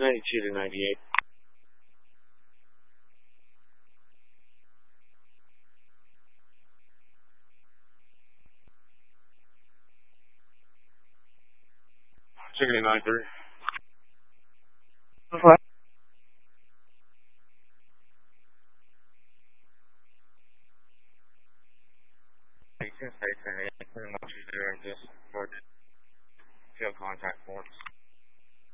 92 to 98. Chicken 93. What? Pretty much there, just for field contact forms.